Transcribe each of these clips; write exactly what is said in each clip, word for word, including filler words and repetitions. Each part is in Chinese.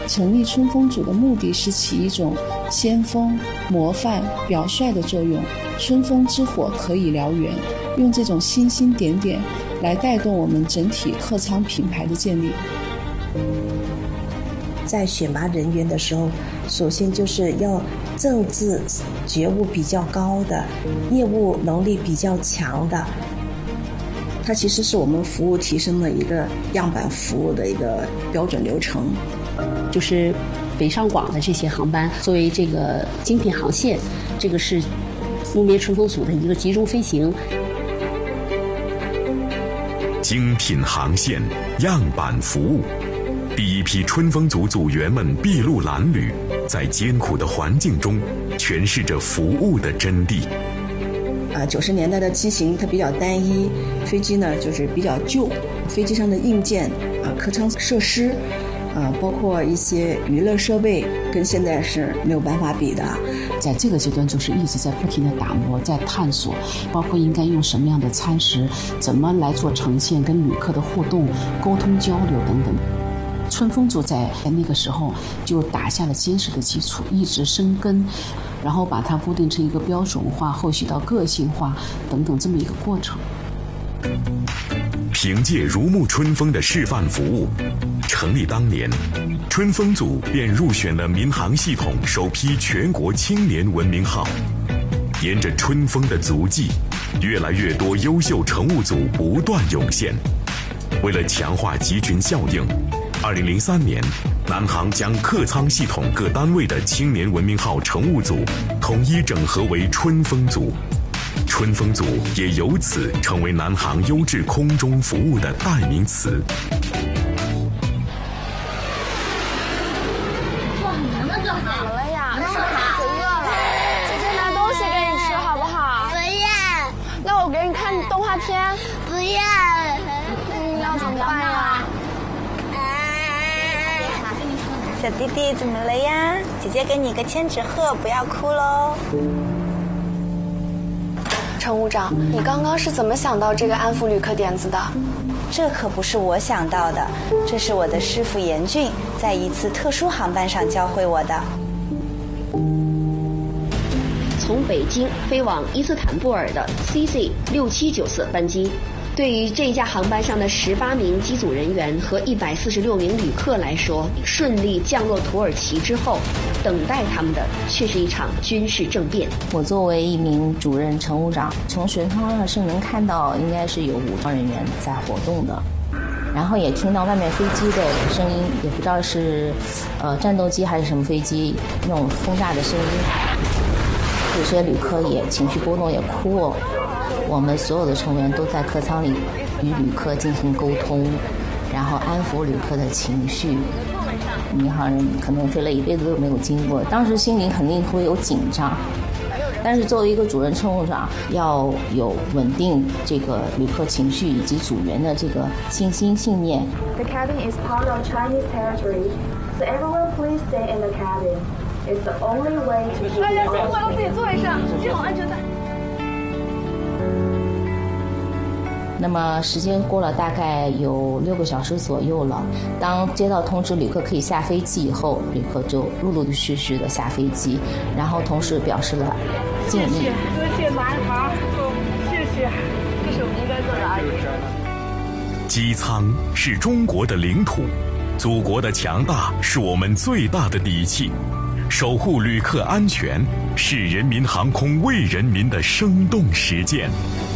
成立春风组的目的是起一种先锋、模范、表率的作用，春风之火可以燎原，用这种星星点点来带动我们整体客舱品牌的建立。 在选拔人员的时候，首先就是要政治觉悟比较高的，业务能力比较强的。 它其实是我们服务提升的一个样板服务的一个标准流程。 就是北上广的这些航班作为这个精品航线，这个是木棉春风组的一个集中飞行。 精品航线，样板服务，第一批春风组组员们筚路蓝缕，在艰苦的环境中诠释着服务的真谛。 啊，九十年代的机型它比较单一，飞机呢就是比较旧，飞机上的硬件啊、客舱设施啊，包括一些娱乐设备，跟现在是没有办法比的。 在这个阶段，就是一直在不停的打磨，在探索，包括应该用什么样的餐食，怎么来做呈现，跟旅客的互动、沟通交流等等。春风组在那个时候就打下了坚实的基础，一直生根，然后把它固定成一个标准化，后续到个性化等等这么一个过程。 凭借如沐春风的示范服务，成立当年，春风组便入选了民航系统首批全国青年文明号。沿着春风的足迹，越来越多优秀乘务组不断涌现。为了强化集群效应，二零零三年，南航将客舱系统各单位的青年文明号乘务组统一整合为春风组，春风组也由此成为南航优质空中服务的代名词。 哇，你们干好了呀？是好，可热了。姐姐拿东西给你吃好不好？ 不要。 那我给你看动画片。 不要。 嗯，要怎么办呀？ 小弟弟怎么了呀？姐姐给你个千纸鹤，不要哭喽。 乘务长，你刚刚是怎么想到这个安抚旅客点子的？ 这可不是我想到的，这是我的师傅严俊在一次特殊航班上教会我的。 从北京飞往伊斯坦布尔的 C C 六七九四班机，对于这一架航班上的十八名机组人员和一百四十六名旅客来说，顺利降落土耳其之后，等待他们的却是一场军事政变。 我作为一名主任乘务长，从舷窗上是能看到应该是有武装人员在活动的，然后也听到外面飞机的声音，也不知道是呃战斗机还是什么飞机那种轰炸的声音。有些旅客也情绪波动，也哭哦。我们所有的成员都在客舱里与旅客进行沟通，然后安抚旅客的情绪。民航人可能飞了一辈子都没有经过，当时心里肯定会有紧张，但是作为一个主任乘务长，要有稳定这个旅客情绪以及组员的这个信心信念。 The cabin is part of Chinese territory, so everyone please stay in the cabin. It's the only way to keep. 大家辛苦了，自己坐一下，系好安全带。 那么时间过了大概有六个小时左右了，当接到通知旅客可以下飞机以后，旅客就陆陆续续的下飞机，然后同时表示了敬意。 谢谢，多谢南航，谢谢，这是我们应该做的阿姨。 机舱是中国的领土，祖国的强大是我们最大的底气，守护旅客安全是人民航空为人民的生动实践。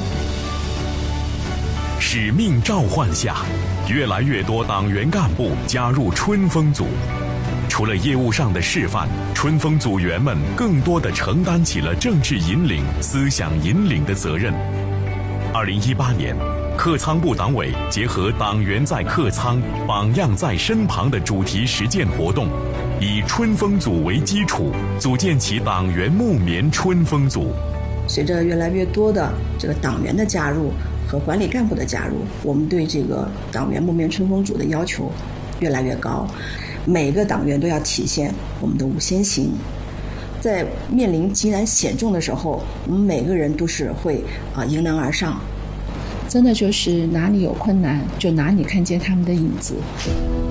使命召唤下，越来越多党员干部加入春风组。除了业务上的示范，春风组员们更多地承担起了政治引领、思想引领的责任。二零一八年，客舱部党委结合党员在客舱、榜样在身旁的主题实践活动，以春风组为基础，组建起党员木棉春风组。 随着越来越多的这个党员的加入和管理干部的加入，我们对这个党员木棉春风组的要求越来越高，每个党员都要体现我们的五先行。在面临极难险重的时候，我们每个人都是会啊迎难而上， 真的就是哪里有困难就哪里看见他们的影子。